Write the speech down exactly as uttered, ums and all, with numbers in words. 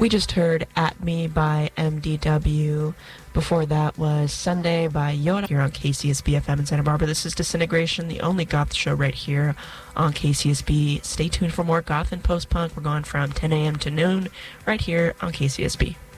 We just heard At Me by M D W. Before that was Sunday by Yoda here on K C S B F M in Santa Barbara. This is Disintegration, the only goth show right here on K C S B. Stay tuned for more goth and post-punk. We're going from ten a.m. to noon right here on K C S B.